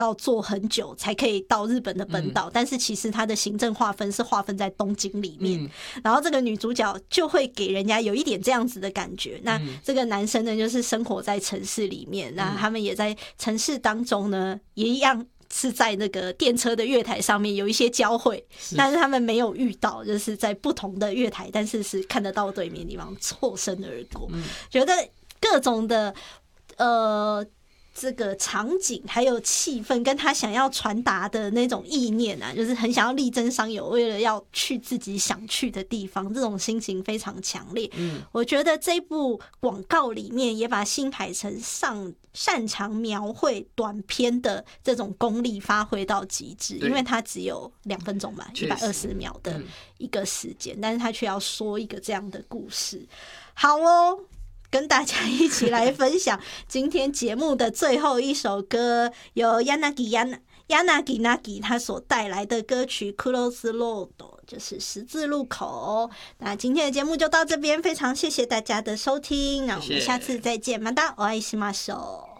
要坐很久才可以到日本的本岛，但是其实它的行政划分是划分在东京里面，然后这个女主角就会给人家有一点这样子的感觉。那这个男生呢，就是生活在城市里面，那他们也在城市当中呢，也一样是在那个电车的月台上面有一些交汇，但是他们没有遇到，就是在不同的月台，但是是看得到对面的地方错身而过。觉得各种的这个场景还有气氛跟他想要传达的那种意念啊，就是很想要力争上游，为了要去自己想去的地方，这种心情非常强烈。我觉得这部广告里面也把新海诚擅长描绘短篇的这种功力发挥到极致，因为它只有2分钟吧，120秒的一个时间，但是他却要说一个这样的故事。好哦，跟大家一起来分享今天节目的最后一首歌，由 Yanagi 他所带来的歌曲 Crossroad， 就是十字路口。那今天的节目就到这边，非常谢谢大家的收听，那我们下次再见，またお会いしましょう。